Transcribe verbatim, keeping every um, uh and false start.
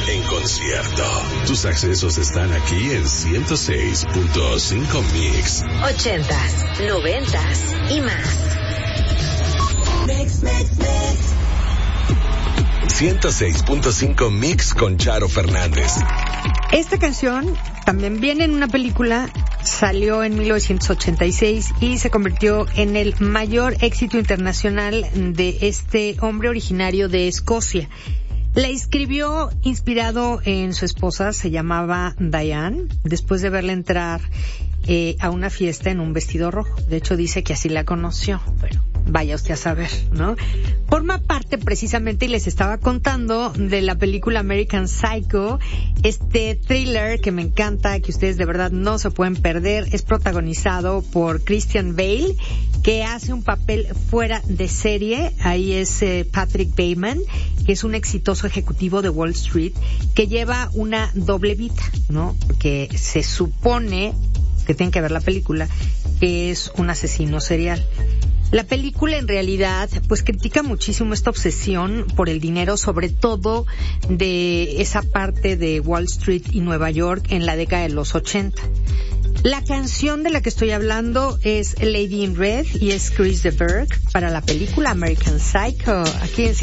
en concierto. Tus accesos están aquí en ciento seis punto cinco Mix. Ochentas, noventas y más. Mix, mix, mix. ciento seis punto cinco Mix con Charo Fernández. Esta canción también viene en una película, salió en mil novecientos ochenta y seis y se convirtió en el mayor éxito internacional de este hombre originario de Escocia. La escribió inspirado en su esposa, se llamaba Diane, después de verla entrar eh, a una fiesta en un vestido rojo. De hecho, dice que así la conoció, pero vaya usted a saber, ¿no? Forma parte precisamente, y les estaba contando, de la película American Psycho, este thriller que me encanta, que ustedes de verdad no se pueden perder. Es protagonizado por Christian Bale, que hace un papel fuera de serie. Ahí es eh, Patrick Bateman, que es un exitoso ejecutivo de Wall Street, que lleva una doble vida, ¿no? Que se supone, que tienen que ver la película, que es un asesino serial. La película en realidad pues critica muchísimo esta obsesión por el dinero, sobre todo de esa parte de Wall Street y Nueva York en la década de los ochenta. La canción de la que estoy hablando es Lady in Red y es Chris de Burgh para la película American Psycho. Aquí en